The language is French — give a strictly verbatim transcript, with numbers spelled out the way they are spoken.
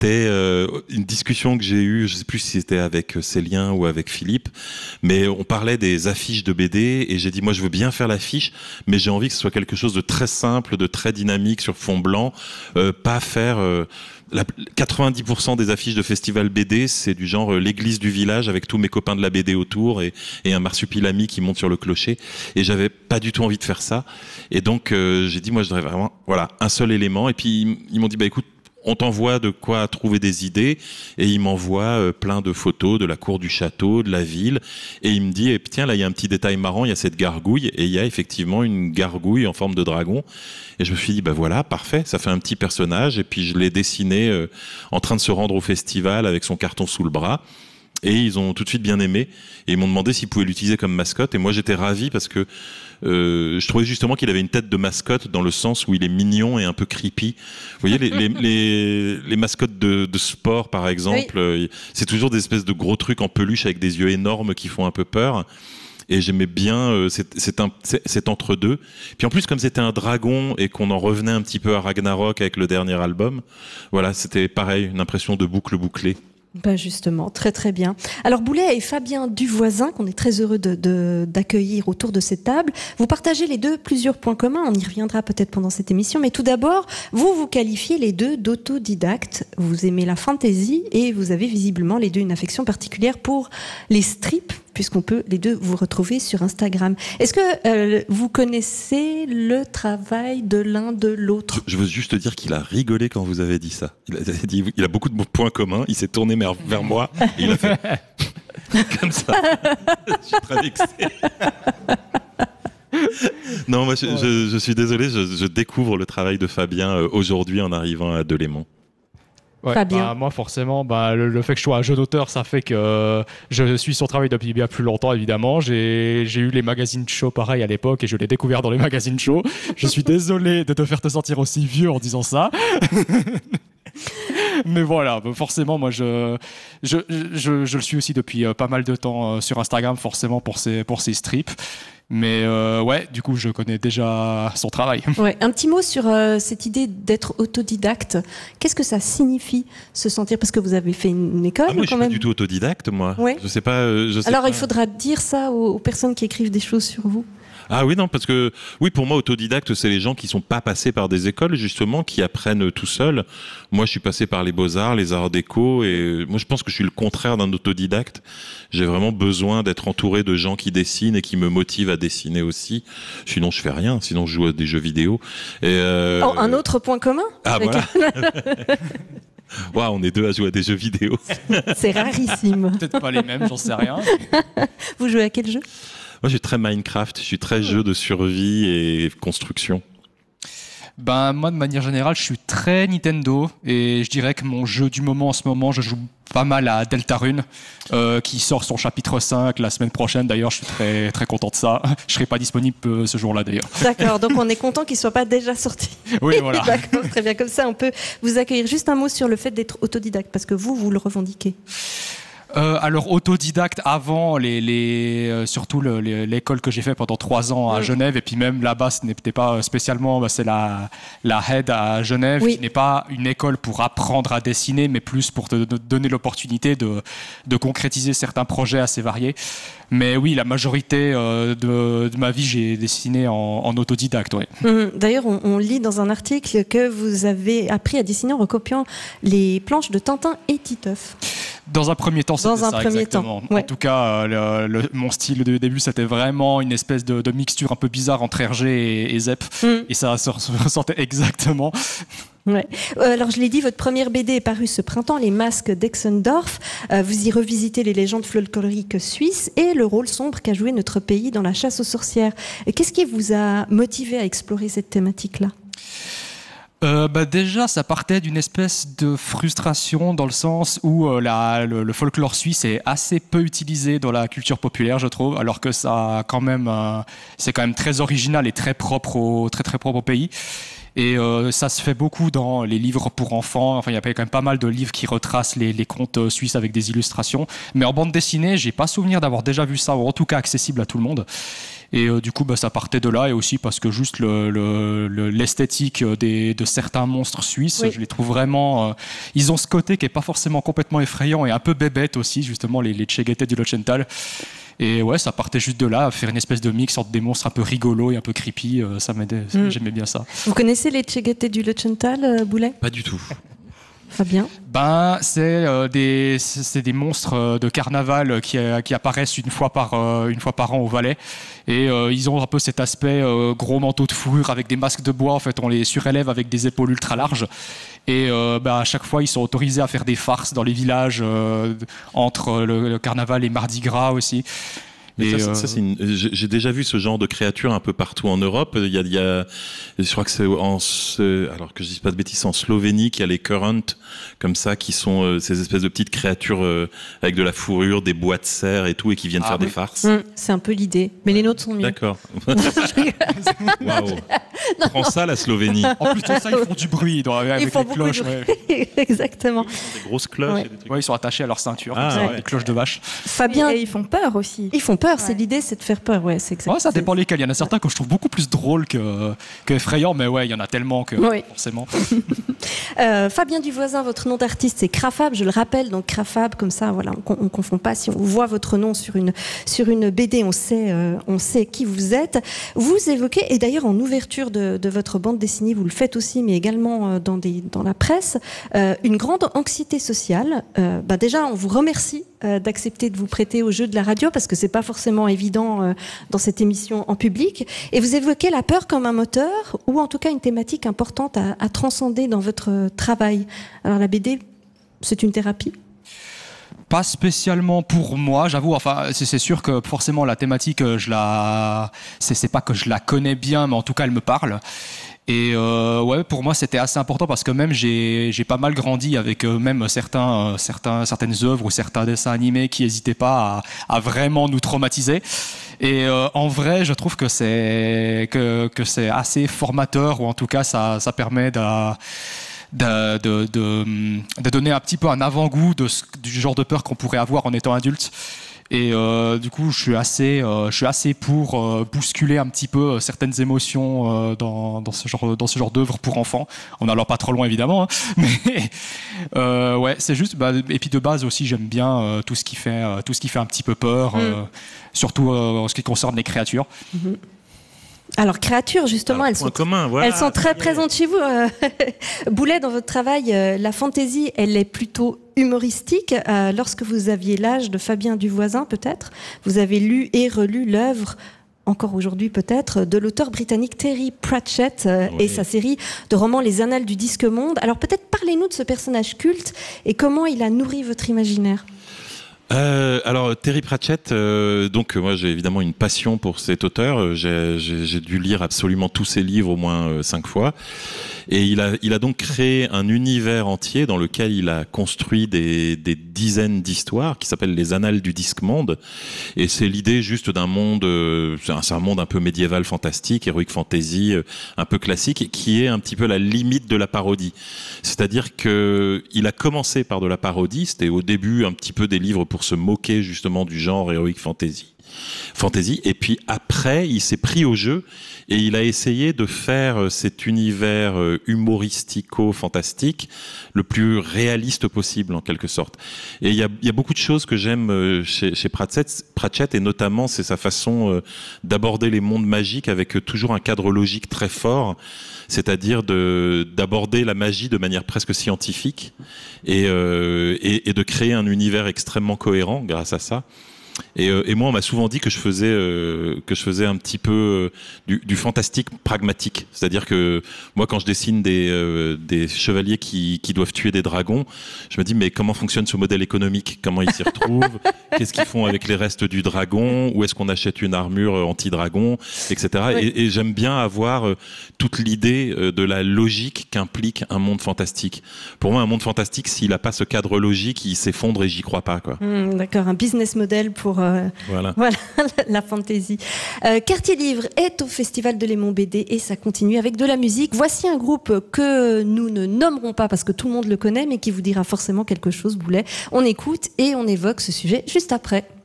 euh, une discussion que j'ai eue, je sais plus si c'était avec Célien ou avec Philippe, mais on parlait des affiches de B D et j'ai dit moi je veux bien faire l'affiche, mais j'ai envie que ce soit quelque chose de très simple, de très dynamique sur fond blanc, euh, pas faire euh, la, quatre-vingt-dix pour cent des affiches de festival B D, c'est du genre euh, l'église du village avec tous mes copains de la B D autour et, et un marsupilami qui monte sur le clocher, et j'avais pas du tout envie de faire ça, et donc euh, j'ai dit moi je voudrais vraiment voilà un seul élément, et puis ils, ils m'ont dit bah écoute, on t'envoie de quoi trouver des idées, et il m'envoie euh, plein de photos de la cour du château, de la ville, et il me dit, eh, tiens, là il y a un petit détail marrant, il y a cette gargouille, et il y a effectivement une gargouille en forme de dragon, et je me suis dit, bah voilà, parfait, ça fait un petit personnage, et puis je l'ai dessiné euh, en train de se rendre au festival avec son carton sous le bras. Et ils ont tout de suite bien aimé, et ils m'ont demandé s'ils pouvaient l'utiliser comme mascotte, et moi j'étais ravi parce que euh, je trouvais justement qu'il avait une tête de mascotte dans le sens où il est mignon et un peu creepy. Vous voyez, les, les, les, les mascottes de, de sport par exemple, oui. euh, c'est toujours des espèces de gros trucs en peluche avec des yeux énormes qui font un peu peur. Et j'aimais bien euh, c'est, c'est un, c'est, c'est entre deux. Puis en plus, comme c'était un dragon et qu'on en revenait un petit peu à Ragnarok avec le dernier album, voilà, c'était pareil, une impression de boucle bouclée. Ben justement, très très bien. Alors Boulet et Fabien Duvoisin, qu'on est très heureux de, de, d'accueillir autour de cette table, vous partagez les deux plusieurs points communs, on y reviendra peut-être pendant cette émission, mais tout d'abord, vous vous qualifiez les deux d'autodidactes, vous aimez la fantasy et vous avez visiblement les deux une affection particulière pour les strips, puisqu'on peut les deux vous retrouver sur Instagram. Est-ce que euh, vous connaissez le travail de l'un de l'autre ? Je veux juste dire qu'il a rigolé quand vous avez dit ça. Il a, dit, il a beaucoup de points communs, il s'est tourné vers, vers moi et il a fait comme ça. Je suis très vexé. Non, moi je, je, je suis désolé, je, je découvre le travail de Fabien euh, aujourd'hui en arrivant à Delémont. Ouais, bah, moi forcément bah, le, le fait que je sois un jeune auteur, ça fait que euh, je suis son travail depuis bien plus longtemps évidemment. J'ai, j'ai eu les magazines show pareil à l'époque et je l'ai découvert dans les magazines show. Je suis désolé de te faire te sentir aussi vieux en disant ça. Mais voilà, forcément moi je, je, je, je le suis aussi depuis pas mal de temps sur Instagram forcément pour ses, pour ses strips. Mais euh, ouais, du coup, je connais déjà son travail. Ouais, un petit mot sur euh, cette idée d'être autodidacte. Qu'est-ce que ça signifie, se sentir, parce que vous avez fait une école ah, moi, quand je suis même. pas du tout autodidacte, moi. Ouais. Je sais pas. Euh, je sais Alors, pas. il faudra dire ça aux, aux personnes qui écrivent des choses sur vous. Ah oui, non, parce que, oui, pour moi, autodidacte, c'est les gens qui sont pas passés par des écoles, justement, qui apprennent tout seuls. Moi, je suis passé par les beaux-arts, les arts déco, et moi, je pense que je suis le contraire d'un autodidacte. J'ai vraiment besoin d'être entouré de gens qui dessinent et qui me motivent à dessiner aussi. Sinon, je fais rien. Sinon, je joue à des jeux vidéo. Et euh... oh, un autre point commun. Ah, voilà. Waouh, on est deux à jouer à des jeux vidéo. C'est rarissime. Peut-être pas les mêmes, j'en sais rien. Vous jouez à quel jeu ? Moi, je suis très Minecraft, je suis très jeu de survie et construction. Ben, moi, de manière générale, je suis très Nintendo et je dirais que mon jeu du moment en ce moment, je joue pas mal à Deltarune, euh, qui sort son chapitre cinq la semaine prochaine. D'ailleurs, je suis très, très content de ça. Je serai pas disponible euh, ce jour-là, d'ailleurs. D'accord, donc on est content qu'il soit pas déjà sorti. Oui, voilà. D'accord, très bien. Comme ça, on peut vous accueillir. Juste un mot sur le fait d'être autodidacte, parce que vous, vous le revendiquez. Euh, alors autodidacte avant les, les euh, surtout le, les, l'école que j'ai fait pendant trois ans à mmh. Genève, et puis même là-bas ce n'était pas spécialement bah, c'est la la H E D à Genève, oui. qui n'est pas une école pour apprendre à dessiner mais plus pour te, te donner l'opportunité de de concrétiser certains projets assez variés. Mais oui, la majorité euh, de, de ma vie j'ai dessiné en, en autodidacte. Ouais. Mmh. D'ailleurs on, on lit dans un article que vous avez appris à dessiner en recopiant les planches de Tintin et Titeuf. Dans un premier temps, c'était Dans un ça, premier exactement. temps, ouais. En tout cas, le, le, mon style de début, c'était vraiment une espèce de, de mixture un peu bizarre entre Hergé et, et Zepp. Mm. Et ça se ressentait exactement. Ouais. Euh, alors, je l'ai dit, votre première B D est parue ce printemps, Les Masques d'Exendorf. Euh, vous y revisitez les légendes folkloriques suisses et le rôle sombre qu'a joué notre pays dans la chasse aux sorcières. Et qu'est-ce qui vous a motivé à explorer cette thématique-là ? Euh, bah déjà, ça partait d'une espèce de frustration dans le sens où euh, la, le, le folklore suisse est assez peu utilisé dans la culture populaire, je trouve, alors que ça, quand même, euh, c'est quand même très original et très propre au très très propre au pays. Et euh, ça se fait beaucoup dans les livres pour enfants. Enfin, il y a quand même pas mal de livres qui retracent les, les contes suisses avec des illustrations. Mais en bande dessinée, j'ai pas souvenir d'avoir déjà vu ça, ou en tout cas accessible à tout le monde. Et euh, du coup, bah, ça partait de là, et aussi parce que juste le, le, le, l'esthétique des, de certains monstres suisses, oui. je les trouve vraiment... Euh, ils ont ce côté qui est pas forcément complètement effrayant, et un peu bébête aussi, justement, les, les Tchegete du Lochenthal. Et ouais, ça partait juste de là, faire une espèce de mix entre des monstres un peu rigolos et un peu creepy. Euh, ça m'aidait, mm. j'aimais bien ça. Vous connaissez les Tchegete du Lochenthal, euh, Boulet ? Pas du tout. Fabien ? Ben, c'est, euh, des, c'est des monstres de carnaval qui, euh, qui apparaissent une fois, par, euh, une fois par an au Valais. Et euh, ils ont un peu cet aspect euh, gros manteau de fourrure avec des masques de bois. En fait, on les surélève avec des épaules ultra larges. Et euh, ben, à chaque fois, ils sont autorisés à faire des farces dans les villages euh, entre le, le carnaval et Mardi Gras aussi. Et ça, euh... ça, c'est une... J'ai déjà vu ce genre de créatures un peu partout en Europe. Il y a, il y a... je crois que c'est en, alors que je dis pas de bêtises, en Slovénie, qu'il y a les currents comme ça, qui sont euh, ces espèces de petites créatures euh, avec de la fourrure, des bois de serre et tout, et qui viennent ah, faire oui. des farces. Mmh, c'est un peu l'idée, mais les nôtres sont mieux. D'accord. Waouh. Prends ça, la Slovénie. En plus de ça, ils font du bruit dans, avec ils font les cloches. Ouais. Exactement. Des grosses cloches. Ouais. Et des trucs. Ouais, ils sont attachés à leur ceinture, ah, ça, ouais. des cloches de vache. Fabien, et, et ils font peur aussi. Ils font peur. Ouais. C'est l'idée, c'est de faire peur. Ouais, c'est exactement. Ouais, ça dépend lesquels. Il y en a certains que je trouve beaucoup plus drôles que, que effrayants, mais ouais, il y en a tellement que oui. forcément. euh, Fabien Duvoisin, votre nom d'artiste, c'est Crafab. Je le rappelle, donc Crafab, comme ça, voilà, on ne confond pas. Si on voit votre nom sur une sur une B D, on sait euh, on sait qui vous êtes. Vous évoquez, et d'ailleurs en ouverture de, de votre bande dessinée, vous le faites aussi, mais également dans des dans la presse, euh, une grande anxiété sociale. Euh, bah déjà, on vous remercie euh, d'accepter de vous prêter au jeu de la radio parce que c'est pas forcément évident euh, dans cette émission en public. Et vous évoquez la peur comme un moteur, ou en tout cas une thématique importante à, à transcender dans votre travail. Alors la B D, c'est une thérapie ? Pas spécialement pour moi, j'avoue. Enfin, c'est, c'est sûr que forcément la thématique, je la, c'est, c'est pas que je la connais bien, mais en tout cas elle me parle. Et euh, ouais, pour moi c'était assez important parce que même j'ai j'ai pas mal grandi avec euh, même certains euh, certains certaines œuvres ou certains dessins animés qui n'hésitaient pas à, à vraiment nous traumatiser. Et euh, en vrai, je trouve que c'est que que c'est assez formateur, ou en tout cas ça ça permet de De, de, de, de donner un petit peu un avant-goût de ce, du genre de peur qu'on pourrait avoir en étant adulte. Et euh, du coup, je suis assez, euh, je suis assez pour euh, bousculer un petit peu certaines émotions euh, dans, dans ce genre, dans ce genre d'œuvre pour enfants. En n'allant pas trop loin, évidemment. Hein. Mais euh, ouais, c'est juste. Bah, et puis de base aussi, j'aime bien euh, tout ce qui fait, euh, tout ce qui fait un petit peu peur, mmh. euh, surtout euh, en ce qui concerne les créatures. Mmh. Alors, créatures, justement, Alors, elles, sont, commun, voilà, elles sont très présentes chez vous. Boulet, dans votre travail, euh, la fantaisie, elle est plutôt humoristique. Euh, lorsque vous aviez l'âge de Fabien Duvoisin, peut-être, vous avez lu et relu l'œuvre, encore aujourd'hui peut-être, de l'auteur britannique Terry Pratchett euh, oui. et sa série de romans Les Annales du Disque Monde. Alors, peut-être parlez-nous de ce personnage culte et comment il a nourri votre imaginaire. Euh, alors Terry Pratchett, euh, donc moi j'ai évidemment une passion pour cet auteur. J'ai, j'ai, j'ai dû lire absolument tous ses livres au moins euh, cinq fois. Et il a, il a donc créé un univers entier dans lequel il a construit des, des dizaines d'histoires qui s'appellent les Annales du Disque Monde. Et c'est l'idée juste d'un monde, euh, c'est, un, c'est un monde un peu médiéval fantastique, heroic fantasy, euh, un peu classique, qui est un petit peu la limite de la parodie. C'est-à-dire que il a commencé par de la parodie. C'était au début un petit peu des livres pour se moquer justement du genre heroic fantasy. Fantasy. Et puis après, il s'est pris au jeu et il a essayé de faire cet univers humoristico-fantastique le plus réaliste possible, en quelque sorte. Et il y a, il y a beaucoup de choses que j'aime chez, chez Pratchett, Pratchett, et notamment c'est sa façon d'aborder les mondes magiques avec toujours un cadre logique très fort, c'est-à-dire de, d'aborder la magie de manière presque scientifique et, euh, et, et de créer un univers extrêmement cohérent grâce à ça. Et, euh, et moi, on m'a souvent dit que je faisais euh, que je faisais un petit peu euh, du, du fantastique pragmatique, c'est-à-dire que moi, quand je dessine des euh, des chevaliers qui qui doivent tuer des dragons, je me dis mais comment fonctionne ce modèle économique ? Comment ils s'y retrouvent ? Qu'est-ce qu'ils font avec les restes du dragon ? Où est-ce qu'on achète une armure anti-dragon, et cetera. Oui. Et, et j'aime bien avoir euh, toute l'idée euh, de la logique qu'implique un monde fantastique. Pour moi, un monde fantastique, s'il a pas ce cadre logique, il s'effondre et j'y crois pas, quoi. Mmh, d'accord, un business model pour euh, voilà. voilà la fantaisie. Euh, Quartier Livre est au Festival de Léman B D et ça continue avec de la musique. Voici un groupe que nous ne nommerons pas parce que tout le monde le connaît, mais qui vous dira forcément quelque chose, Boulet. On écoute et on évoque ce sujet juste après.